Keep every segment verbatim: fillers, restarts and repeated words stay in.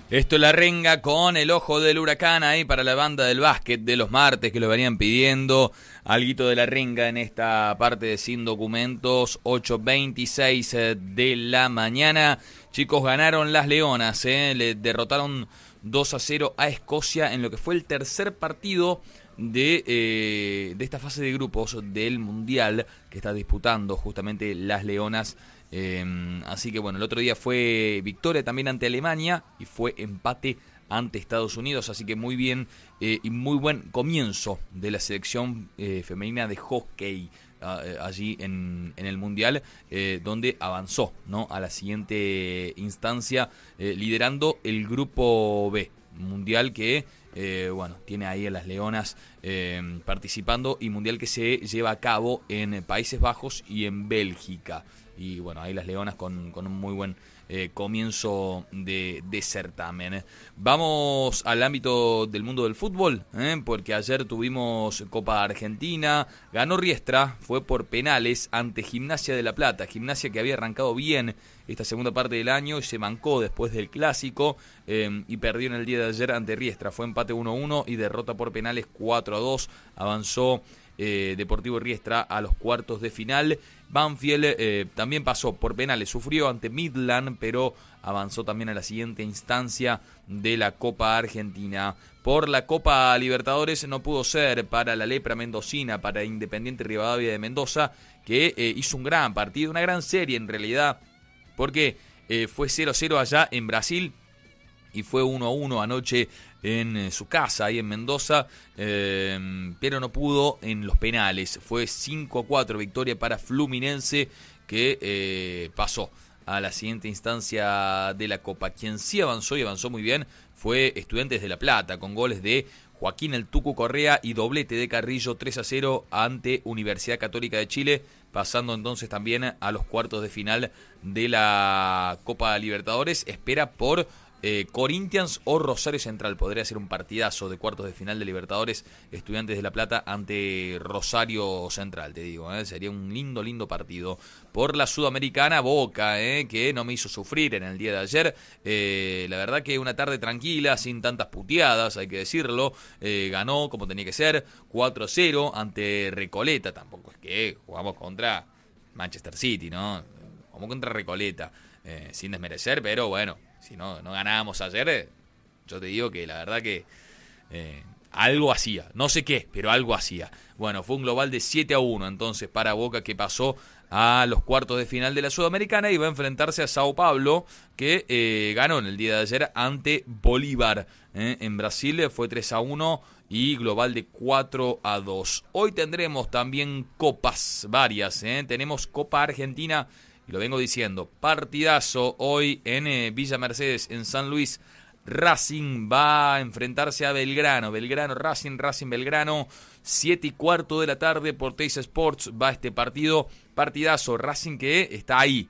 Esto es La Renga con el ojo del huracán ahí para la banda del básquet de los martes que lo venían pidiendo. Alguito de La Renga en esta parte de Sin Documentos, ocho veintiséis de la mañana. Chicos, ganaron las Leonas, ¿eh? Le derrotaron dos a cero a Escocia en lo que fue el tercer partido de, eh, de esta fase de grupos del Mundial que está disputando justamente las Leonas. Eh, así que bueno, el otro día fue victoria también ante Alemania y fue empate ante Estados Unidos, así que muy bien eh, y muy buen comienzo de la selección eh, femenina de hockey uh, allí en, en el Mundial, eh, donde avanzó, ¿no?, a la siguiente instancia, eh, liderando el grupo B, Mundial que Eh, bueno, tiene ahí a las Leonas eh, participando, y Mundial que se lleva a cabo en Países Bajos y en Bélgica. Y bueno, ahí las Leonas con, con un muy buen eh, comienzo de, de certamen. Vamos al ámbito del mundo del fútbol, ¿eh? porque ayer tuvimos Copa Argentina, ganó Riestra, fue por penales ante Gimnasia de La Plata. Gimnasia que había arrancado bien esta segunda parte del año y se mancó después del clásico eh, y perdió en el día de ayer ante Riestra. Fue empate uno a uno y derrota por penales cuatro a dos. Avanzó eh, Deportivo Riestra a los cuartos de final. Banfield eh, también pasó por penales, sufrió ante Midland, pero avanzó también a la siguiente instancia de la Copa Argentina. Por la Copa Libertadores no pudo ser para la Lepra mendocina, para Independiente Rivadavia de Mendoza, que eh, hizo un gran partido, una gran serie en realidad, porque eh, fue cero a cero allá en Brasil y fue uno a uno anoche en eh, su casa, ahí en Mendoza, eh, pero no pudo en los penales. Fue cinco a cuatro victoria para Fluminense, que eh, pasó a la siguiente instancia de la Copa. Quien sí avanzó y avanzó muy bien fue Estudiantes de La Plata, con goles de Joaquín El Tucu Correa y doblete de Carrillo, tres a cero ante Universidad Católica de Chile, pasando entonces también a los cuartos de final de la Copa Libertadores. Espera por eh, Corinthians o Rosario Central. Podría ser un partidazo de cuartos de final de Libertadores, Estudiantes de La Plata ante Rosario Central, te digo, ¿eh? Sería un lindo, lindo partido. Por la Sudamericana, Boca, ¿eh? que no me hizo sufrir en el día de ayer. Eh, la verdad que una tarde tranquila, sin tantas puteadas, hay que decirlo. Eh, ganó como tenía que ser, cuatro a cero ante Recoleta. Tampoco es que jugamos contra Manchester City, ¿no? Jugamos contra Recoleta, eh, sin desmerecer, pero bueno, si no, no ganábamos ayer, eh, yo te digo que la verdad que eh, algo hacía. No sé qué, pero algo hacía. Bueno, fue un global de siete a uno entonces para Boca, que pasó a los cuartos de final de la Sudamericana y va a enfrentarse a Sao Paulo, que eh, ganó en el día de ayer ante Bolívar. Eh, en Brasil fue tres a uno y global de cuatro a dos. Hoy tendremos también copas varias. Eh. Tenemos Copa Argentina, y lo vengo diciendo, partidazo hoy en eh, Villa Mercedes, en San Luis. Racing va a enfrentarse a Belgrano. Belgrano, Racing, Racing, Belgrano. Siete y cuarto de la tarde por Teis Sports va este partido. Partidazo. Racing que está ahí.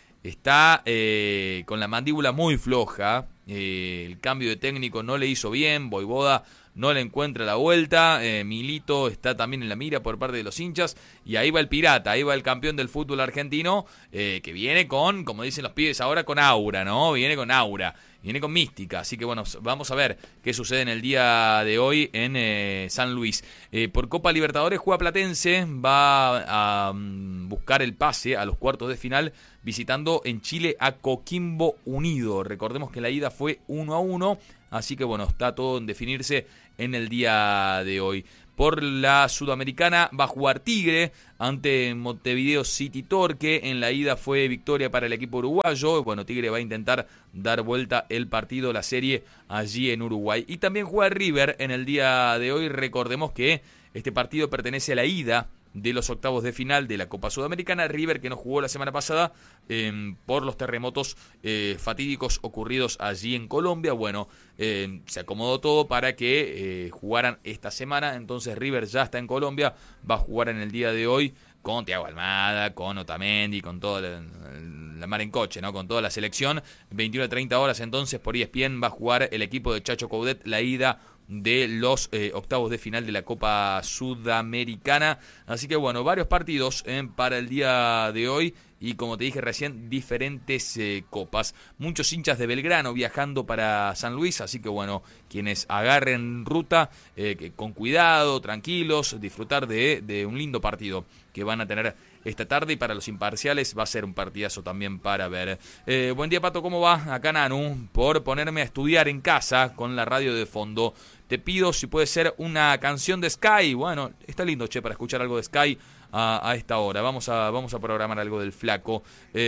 Está eh, con la mandíbula muy floja. Eh, el cambio de técnico no le hizo bien. Voivoda no le encuentra la vuelta. Eh, Milito está también en la mira por parte de los hinchas. Y ahí va el pirata, ahí va el campeón del fútbol argentino, eh, que viene con, como dicen los pibes ahora, con aura, ¿no? Viene con aura, viene con mística. Así que bueno, vamos a ver qué sucede en el día de hoy en eh, San Luis. Eh, por Copa Libertadores juega Platense, va a um, buscar el pase a los cuartos de final, visitando en Chile a Coquimbo Unido. Recordemos que la ida fue uno a uno, así que bueno, está todo en definirse en el día de hoy. Por la Sudamericana va a jugar Tigre ante Montevideo City Torque. En la ida fue victoria para el equipo uruguayo. Bueno, Tigre va a intentar dar vuelta el partido, la serie allí en Uruguay. Y también juega River en el día de hoy. Recordemos que este partido pertenece a la ida de los octavos de final de la Copa Sudamericana. River, que no jugó la semana pasada eh, por los terremotos eh, fatídicos ocurridos allí en Colombia. Bueno, eh, se acomodó todo para que eh, jugaran esta semana. Entonces River ya está en Colombia, va a jugar en el día de hoy con Thiago Almada, con Otamendi, con toda la, la mar en coche, ¿no? Con toda la selección. veintiuna a treinta horas entonces por E S P N va a jugar el equipo de Chacho Coudet la ida de los eh, octavos de final de la Copa Sudamericana. Así que bueno, varios partidos eh, para el día de hoy. Y como te dije recién, diferentes eh, copas. Muchos hinchas de Belgrano viajando para San Luis. Así que bueno, quienes agarren ruta, eh, que con cuidado, tranquilos, disfrutar de, de un lindo partido que van a tener esta tarde. Y para los imparciales va a ser un partidazo también para ver. Eh, buen día, Pato, ¿cómo va? Acá Nanu, por ponerme a estudiar en casa con la radio de fondo. Te pido si puede ser una canción de Sky. Bueno, está lindo, che, para escuchar algo de Sky a, a esta hora. Vamos a, vamos a programar algo del Flaco.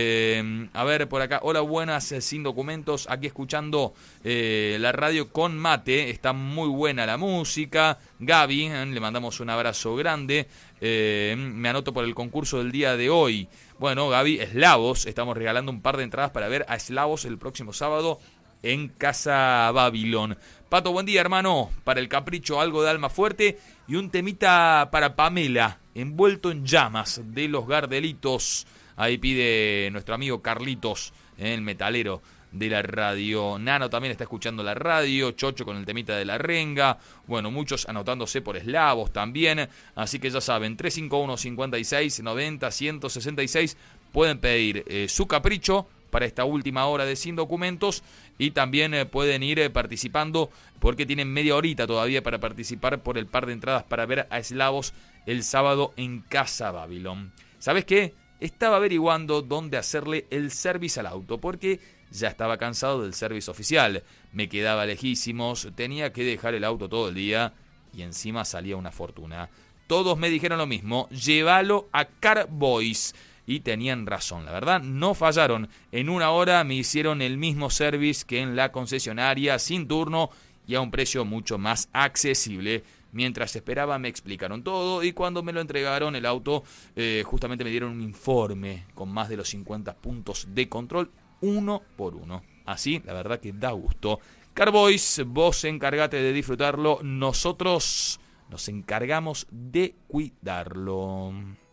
Eh, a ver, por acá. Hola, buenas, eh, sin documentos. Aquí escuchando eh, la radio con mate. Está muy buena la música. Gaby, eh, le mandamos un abrazo grande. Eh, me anoto por el concurso del día de hoy. Bueno, Gaby, Eslavos. Estamos regalando un par de entradas para ver a Eslavos el próximo sábado en Casa Babilón. Pato, buen día, hermano. Para el capricho, algo de Alma Fuerte y un temita para Pamela, Envuelto en llamas, de Los Gardelitos. Ahí pide nuestro amigo Carlitos, el metalero de la radio. Nano también está escuchando la radio. Chocho con el temita de la renga. Bueno, muchos anotándose por Eslavos también. Así que ya saben, tres cinco uno, cincuenta y seis, noventa, ciento sesenta y seis. Pueden pedir eh, su capricho para esta última hora de Sin Documentos. Y también eh, pueden ir eh, participando, porque tienen media horita todavía para participar por el par de entradas para ver a Eslavos el sábado en Casa Babilón. ¿Sabes qué? Estaba averiguando dónde hacerle el service al auto, porque ya estaba cansado del service oficial. Me quedaba lejísimos, tenía que dejar el auto todo el día y encima salía una fortuna. Todos me dijeron lo mismo, llévalo a Car Boys. Y tenían razón, la verdad, no fallaron. En una hora me hicieron el mismo service que en la concesionaria, sin turno y a un precio mucho más accesible. Mientras esperaba me explicaron todo y cuando me lo entregaron el auto, eh, justamente me dieron un informe con más de los cincuenta puntos de control, uno por uno. Así, la verdad que da gusto. Carboys, vos encargate de disfrutarlo, nosotros nos encargamos de cuidarlo.